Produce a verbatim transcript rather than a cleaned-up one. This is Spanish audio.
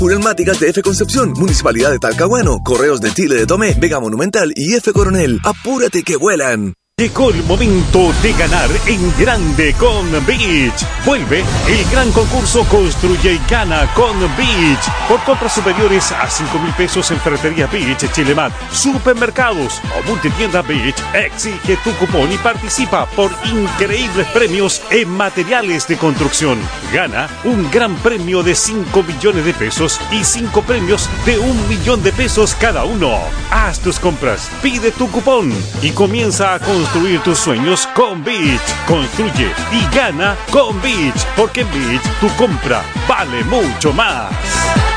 Pneumáticas de F Concepción, Municipalidad de Talcahuano, Correos de Chile de Tomé, Vega Monumental y F Coronel. ¡Apúrate que vuelan! Llegó el momento de ganar en grande con Beach. Vuelve el gran concurso Construye y Gana con Beach. Por compras superiores a cinco mil pesos en Ferretería Beach, Chilemat, supermercados o multitienda Beach, exige tu cupón y participa por increíbles premios en materiales de construcción. Gana un gran premio de cinco millones de pesos y cinco premios de un millón de pesos cada uno. Haz tus compras, pide tu cupón y comienza a construir Construir tus sueños con Beach. Construye y gana con Beach, porque en Beach tu compra vale mucho más.